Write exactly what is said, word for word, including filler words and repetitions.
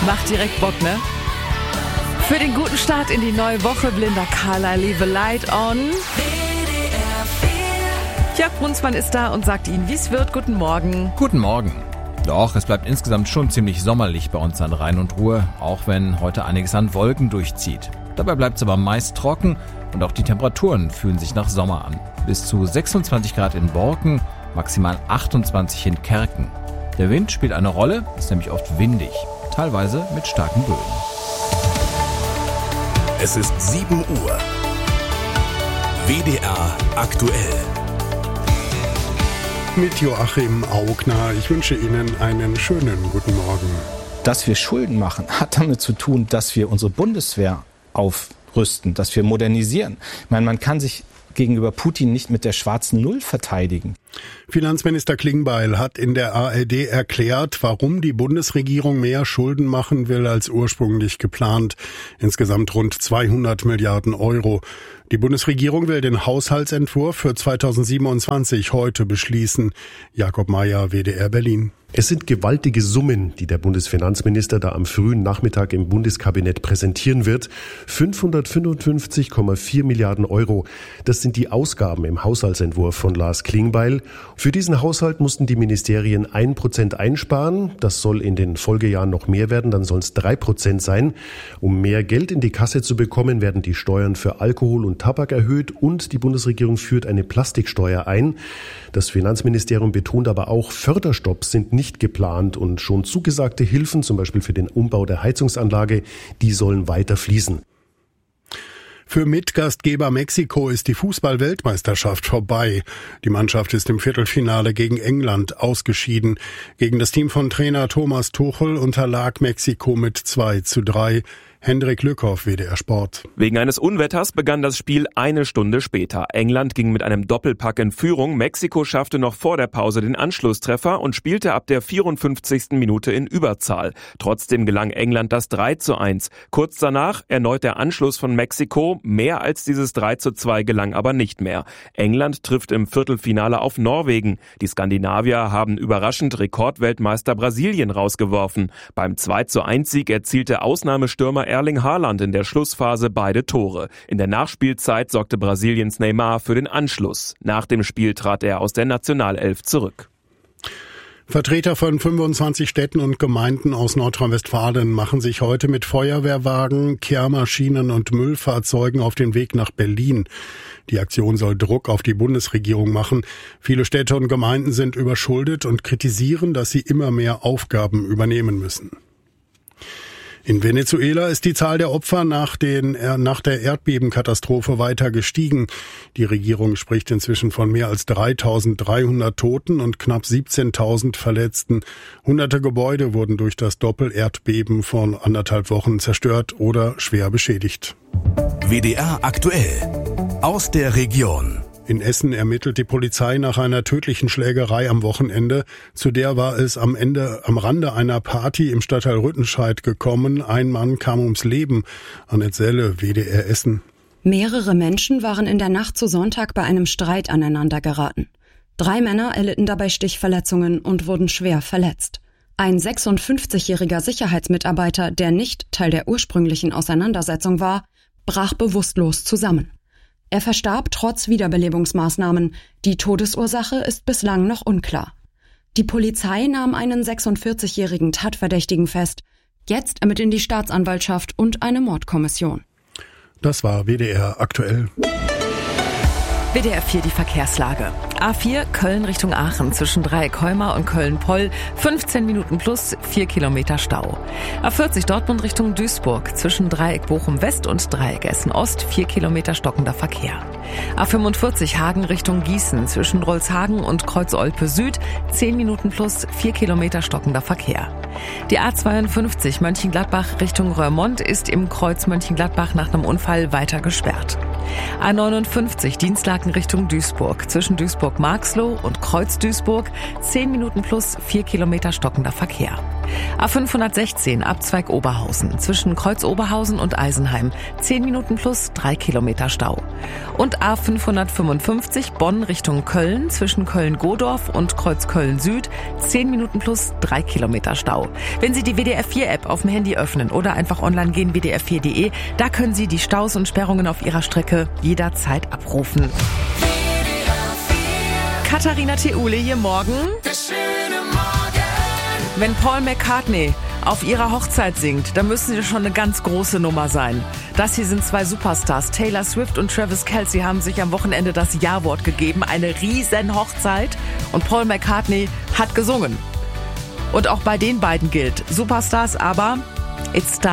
Macht direkt Bock, ne? Für den guten Start in die neue Woche, Blinder Carla, Leave a Light on. Jörg Brunsmann ist da und sagt Ihnen, wie es wird. Guten Morgen. Guten Morgen. Doch, es bleibt insgesamt schon ziemlich sommerlich bei uns an Rhein und Ruhr, auch wenn heute einiges an Wolken durchzieht. Dabei bleibt es aber meist trocken und auch die Temperaturen fühlen sich nach Sommer an. Bis zu sechsundzwanzig Grad in Borken, maximal achtundzwanzig in Kerken. Der Wind spielt eine Rolle, ist nämlich oft windig, teilweise mit starken Böen. Es ist sieben Uhr. W D R aktuell. Mit Joachim Augner. Ich wünsche Ihnen einen schönen guten Morgen. Dass wir Schulden machen, hat damit zu tun, dass wir unsere Bundeswehr aufrüsten, dass wir modernisieren. Ich meine, man kann sich gegenüber Putin nicht mit der schwarzen Null verteidigen. Finanzminister Klingbeil hat in der A R D erklärt, warum die Bundesregierung mehr Schulden machen will als ursprünglich geplant. Insgesamt rund zweihundert Milliarden Euro. Die Bundesregierung will den Haushaltsentwurf für zweitausendsiebenundzwanzig heute beschließen. Jakob Mayer, W D R Berlin. Es sind gewaltige Summen, die der Bundesfinanzminister da am frühen Nachmittag im Bundeskabinett präsentieren wird. fünfhundertfünfundfünfzig Komma vier Milliarden Euro. Das sind die Ausgaben im Haushaltsentwurf von Lars Klingbeil. Für diesen Haushalt mussten die Ministerien ein Prozent einsparen. Das soll in den Folgejahren noch mehr werden, dann sollen es drei Prozent sein. Um mehr Geld in die Kasse zu bekommen, werden die Steuern für Alkohol und Tabak erhöht und die Bundesregierung führt eine Plastiksteuer ein. Das Finanzministerium betont aber auch, Förderstopps sind nicht geplant und schon zugesagte Hilfen, zum Beispiel für den Umbau der Heizungsanlage, die sollen weiter fließen. Für Mitgastgeber Mexiko ist die Fußball-Weltmeisterschaft vorbei. Die Mannschaft ist im Viertelfinale gegen England ausgeschieden. Gegen das Team von Trainer Thomas Tuchel unterlag Mexiko mit zwei zu drei. Hendrik Lückhoff, W D R Sport. Wegen eines Unwetters begann das Spiel eine Stunde später. England ging mit einem Doppelpack in Führung. Mexiko schaffte noch vor der Pause den Anschlusstreffer und spielte ab der vierundfünfzigsten Minute in Überzahl. Trotzdem gelang England das drei zu eins. Kurz danach erneut der Anschluss von Mexiko. Mehr als dieses drei zu zwei gelang aber nicht mehr. England trifft im Viertelfinale auf Norwegen. Die Skandinavier haben überraschend Rekordweltmeister Brasilien rausgeworfen. Beim zwei zu eins Sieg erzielte Ausnahmestürmer Erling Haaland in der Schlussphase beide Tore. In der Nachspielzeit sorgte Brasiliens Neymar für den Anschluss. Nach dem Spiel trat er aus der Nationalelf zurück. Vertreter von fünfundzwanzig Städten und Gemeinden aus Nordrhein-Westfalen machen sich heute mit Feuerwehrwagen, Kehrmaschinen und Müllfahrzeugen auf den Weg nach Berlin. Die Aktion soll Druck auf die Bundesregierung machen. Viele Städte und Gemeinden sind überschuldet und kritisieren, dass sie immer mehr Aufgaben übernehmen müssen. In Venezuela ist die Zahl der Opfer nach, den, nach der Erdbebenkatastrophe weiter gestiegen. Die Regierung spricht inzwischen von mehr als dreitausenddreihundert Toten und knapp siebzehntausend Verletzten. Hunderte Gebäude wurden durch das Doppel-Erdbeben von anderthalb Wochen zerstört oder schwer beschädigt. W D R aktuell aus der Region. In Essen ermittelt die Polizei nach einer tödlichen Schlägerei am Wochenende. Zu der war es am Ende, am Rande einer Party im Stadtteil Rüttenscheid gekommen. Ein Mann kam ums Leben. Annette Selle, W D R Essen. Mehrere Menschen waren in der Nacht zu Sonntag bei einem Streit aneinander geraten. Drei Männer erlitten dabei Stichverletzungen und wurden schwer verletzt. Ein sechsundfünfzigjähriger Sicherheitsmitarbeiter, der nicht Teil der ursprünglichen Auseinandersetzung war, brach bewusstlos zusammen. Er verstarb trotz Wiederbelebungsmaßnahmen. Die Todesursache ist bislang noch unklar. Die Polizei nahm einen sechsundvierzigjährigen Tatverdächtigen fest. Jetzt ermitteln die Staatsanwaltschaft und eine Mordkommission. Das war W D R aktuell. W D R vier die Verkehrslage. A vier Köln Richtung Aachen zwischen Dreieck-Heuma und Köln-Poll fünfzehn Minuten plus vier Kilometer Stau. A vierzig Dortmund Richtung Duisburg zwischen Dreieck Bochum-West und Dreieck Essen-Ost vier Kilometer stockender Verkehr. A fünfundvierzig Hagen Richtung Gießen zwischen Drolshagen und Kreuz-Olpe Süd zehn Minuten plus vier Kilometer stockender Verkehr. Die A zweiundfünfzig Mönchengladbach Richtung Roermond ist im Kreuz Mönchengladbach nach einem Unfall weiter gesperrt. A neunundfünfzig Dienstlaken Richtung Duisburg zwischen Duisburg-Marxloh und Kreuz Duisburg zehn Minuten plus vier Kilometer stockender Verkehr. A fünfhundertsechzehn Abzweig Oberhausen zwischen Kreuz Oberhausen und Eisenheim. zehn Minuten plus drei Kilometer Stau. Und A fünfhundertfünfundfünfzig Bonn Richtung Köln zwischen Köln-Godorf und Kreuz Köln Süd. zehn Minuten plus drei Kilometer Stau. Wenn Sie die W D R vier App auf dem Handy öffnen oder einfach online gehen, w d r vier punkt d e, da können Sie die Staus und Sperrungen auf Ihrer Strecke jederzeit abrufen. Katharina Theule hier morgen. Wenn Paul McCartney auf ihrer Hochzeit singt, dann müssen sie schon eine ganz große Nummer sein. Das hier sind zwei Superstars. Taylor Swift und Travis Kelce haben sich am Wochenende das Ja-Wort gegeben. Eine riesen Hochzeit. Und Paul McCartney hat gesungen. Und auch bei den beiden gilt: Superstars, aber it's time.